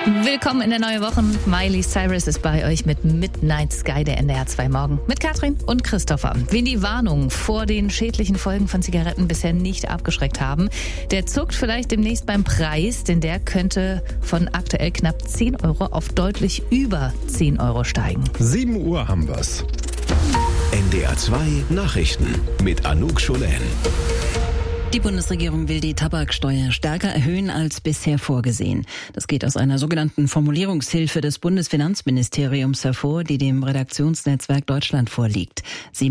Willkommen in der neuen Woche. Miley Cyrus ist bei euch mit Midnight Sky, der NDR 2 Morgen. Mit Katrin und Christopher. Wen die Warnung vor den schädlichen Folgen von Zigaretten bisher nicht abgeschreckt haben, der zuckt vielleicht demnächst beim Preis, denn der könnte von aktuell knapp 10 Euro auf deutlich über 10 Euro steigen. 7 Uhr haben wir's. NDR 2 Nachrichten mit Anouk Scholen. Die Bundesregierung will die Tabaksteuer stärker erhöhen als bisher vorgesehen. Das geht aus einer sogenannten Formulierungshilfe des Bundesfinanzministeriums hervor, die dem Redaktionsnetzwerk Deutschland vorliegt.